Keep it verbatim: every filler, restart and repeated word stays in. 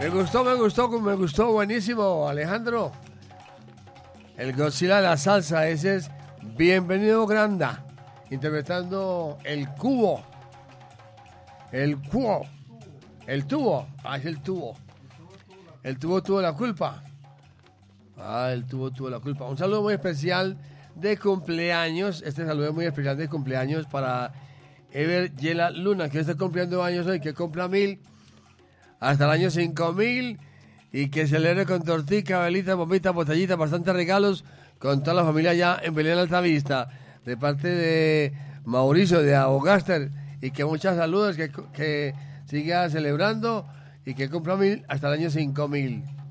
Me gustó, me gustó, me gustó, buenísimo, Alejandro. El Godzilla de la salsa, ese es Bienvenido Granda, interpretando el cubo. El cubo. El tubo. Ah, es el tubo. El tubo tuvo la culpa. Ah, el tubo tuvo la culpa. Un saludo muy especial de cumpleaños. Este saludo es muy especial de cumpleaños para Ever Yela Luna, que está cumpliendo años hoy, que cumpla mil hasta el año cinco mil y que celebre con tortica, velitas, bombitas, botellitas, bastantes regalos con toda la familia allá en Belén Altavista, de parte de Mauricio de Abogaster, y que muchas saludos, que, que siga celebrando y que cumpla mil hasta el año cinco mil.